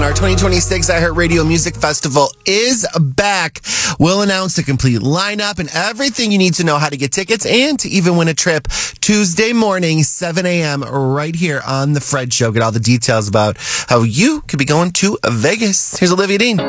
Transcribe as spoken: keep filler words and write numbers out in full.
Our twenty twenty-six iHeartRadio Music Festival is back. We'll announce the complete lineup and everything you need to know how to get tickets and to even win a trip Tuesday morning, seven a.m. right here on The Fred Show. Get all the details about how you could be going to Vegas. Here's Olivia Dean.